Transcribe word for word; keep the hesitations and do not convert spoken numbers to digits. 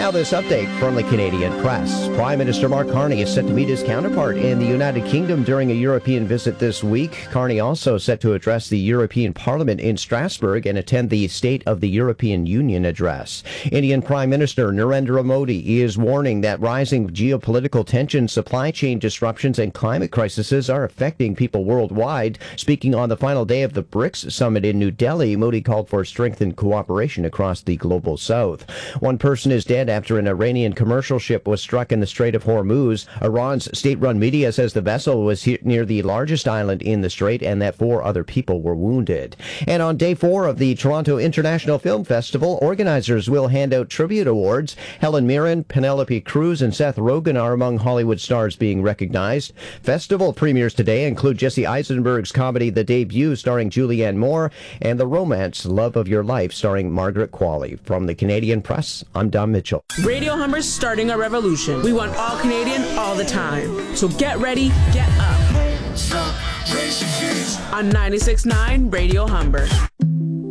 Now this update from the Canadian press. Prime Minister Mark Carney is set to meet his counterpart in the United Kingdom during a European visit this week. Carney also set to address the European Parliament in Strasbourg and attend the State of the European Union address. Indian Prime Minister Narendra Modi is warning that rising geopolitical tensions, supply chain disruptions, and climate crises are affecting people worldwide. Speaking on the final day of the BRICS summit in New Delhi, Modi called for strengthened cooperation across the global south. One person is dead after an Iranian commercial ship was struck in the Strait of Hormuz. Iran's state-run media says the vessel was he- near the largest island in the strait and that four other people were wounded. And on day four of the Toronto International Film Festival, organizers will hand out tribute awards. Helen Mirren, Penelope Cruz, and Seth Rogen are among Hollywood stars being recognized. Festival premieres today include Jesse Eisenberg's comedy The Debut starring Julianne Moore and the romance Love of Your Life starring Margaret Qualley. From the Canadian Press, I'm Don Mitchell. Radio Humber's starting a revolution. We want all Canadian all the time. So get ready, get up. On ninety-six point nine Radio Humber.